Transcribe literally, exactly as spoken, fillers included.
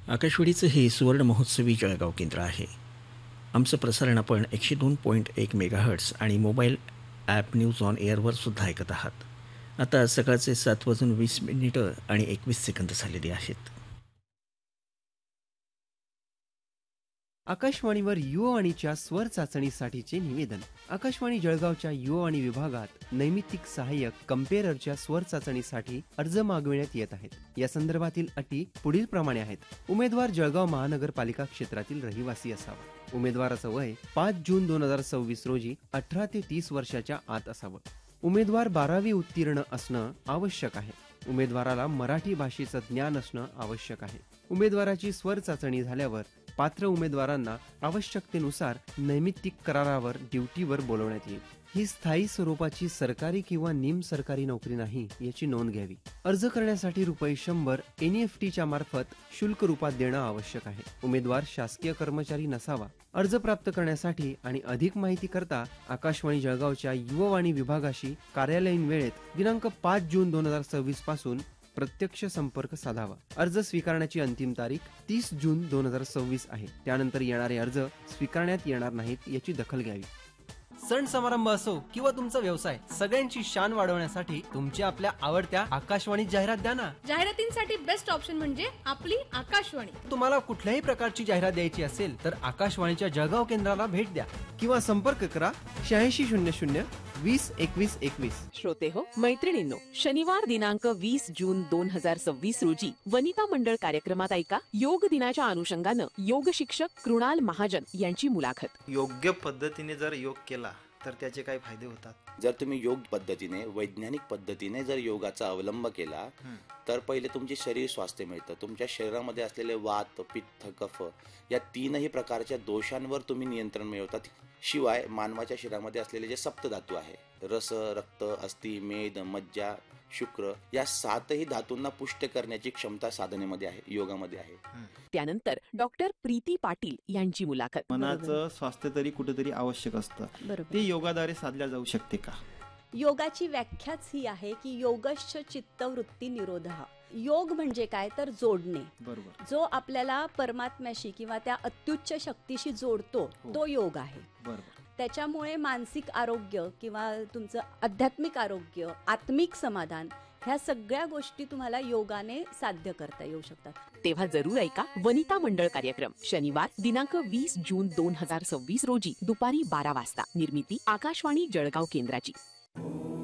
आकाशवाणीचं हे सुवर्ण महोत्सवी जळगाव केंद्र आहे. आमचं प्रसारण आपण एकशे दोन पॉईंट एक मेगाहर्ट्स आणि मोबाईल ॲप न्यूज ऑन एअरवर सुद्धा ऐकत आहात. आता सकाळचे सात वाजून वीस मिनिटं आणि एकवीस सेकंद झालेली आहेत. आकाशवाणीवर युवावाणीच्या स्वर चाचणीसाठीचे निवेदन. आकाशवाणी जळगावच्या युवावाणी विभागात नैमित्तिक सहाय्यक कम्पेअररच्या स्वर चाचणीसाठी अर्ज मागविण्यात येत आहेत. या संदर्भातील अटी पुढील प्रमाणे आहेत. उमेदवार जळगाव महानगरपालिका क्षेत्रातील रहिवासी असावा. उमेदवाराचं वय पाच जून दोन हजार सव्वीस रोजी अठरा ते तीस वर्षाच्या आत असावं. उमेदवार बारावी उत्तीर्ण असणं आवश्यक आहे. उमेदवाराला मराठी भाषेचं ज्ञान असणं आवश्यक आहे. उमेदवाराची स्वर चाचणी झाल्यावर पात्र उमेदवारांना आवश्यकतेनुसार नैमित्तिक करारावर ड्युटीवर बोलवण्यात येईल. ही स्थायी स्वरूपाची सरकारी किंवा निम सरकारी नोकरी नाही याची नोंद घ्यावी. अर्ज करण्यासाठी रुपये शंभर एन ई एफ टीच्या मार्फत शुल्क रूपात देणं आवश्यक आहे. उमेदवार शासकीय कर्मचारी नसावा. अर्ज प्राप्त करण्यासाठी आणि अधिक माहिती करता आकाशवाणी जळगावच्या युवावाणी विभागाशी कार्यालयीन वेळेत दिनांक पाच जून दोन हजार सव्वीस पासून प्रत्यक्ष संपर्क साधावा. अर्ज स्वीकारण्याची अंतिम तारीख तीस जून दोन हजार सव्वीस आहे. त्यानंतर येणारे अर्ज स्वीकारण्यात येणार नाहीत याची दखल घ्यावी. सण समारंभ असो किंवा तुमचा व्यवसाय, सगळ्यांची शान वाढवण्यासाठी तुमच्या आपल्या आवडत्या आकाशवाणी जाहिरात द्या ना. जाहिरातींसाठी बेस्ट ऑप्शन म्हणजे आपली आकाशवाणी. तुम्हाला कुठल्याही प्रकारची जाहिरात द्यायची असेल तर आकाशवाणीच्या जळगाव केंद्राला भेट द्या किंवा संपर्क करा शहाऐंशी शून्य शून्य वीस एकवीस एकवीस. श्रोते हो, मैत्रिणींनो, शनिवार दिनांक वीस जून दोन हजार सव्वीस रोजी वनिता मंडळ कार्यक्रमात ऐका योग दिनाच्या अनुषंगानं योग शिक्षक कृणाल महाजन यांची मुलाखत. योग्य पद्धतीने जर योग केला तर त्याचे काय फायदे होतात? जर तुम्ही योग पद्धतीने, वैज्ञानिक पद्धतीने जर योगाचा अवलंब केला तर पहिले तुमचे शरीर स्वास्थ्य मिळतं. तुमच्या शरीरामध्ये असलेले वात, पित्त, कफ या तीनही प्रकारच्या दोषांवर तुम्ही नियंत्रण मिळवतात. शिवाय मानवाच्या शरीरामध्ये असलेले जे सप्तधातू आहे, रस, रक्त, अस्थि, मेद, मज्जा, शुक्र, या सातही धातूंना पुष्ट करण्याची क्षमता साधनेमध्ये आहे, योगामध्ये आहे. त्यानंतर डॉक्टर प्रीती पाटील यांची मुलाखत. मनाचं स्वास्थ्य तरी कुठेतरी आवश्यक असतं, ते योगाद्वारे साधल्या जाऊ शकते का? योगाची व्याख्याच ही आहे की योगश्च चित्तवृत्ती निरोधः. योग म्हणजे काय तर जोडणे. बरोबर. जो आपल्याला परमात्म्याशी किंवा त्या अत्युच्च शक्तीशी जोडतो तो योग आहे. बरोबर. त्याच्यामुळे मानसिक आरोग्य किंवा तुमचं आध्यात्मिक आरोग्य, आत्मिक समाधान, ह्या सगळ्या गोष्टी तुम्हाला योगाने साध्य करता येऊ शकतात. तेव्हा जरूर ऐका वनिता मंडळ कार्यक्रम शनिवार दिनांक वीस जून दोन हजार सव्वीस रोजी दुपारी बारा वाजता. निर्मिती आकाशवाणी जळगाव केंद्राची.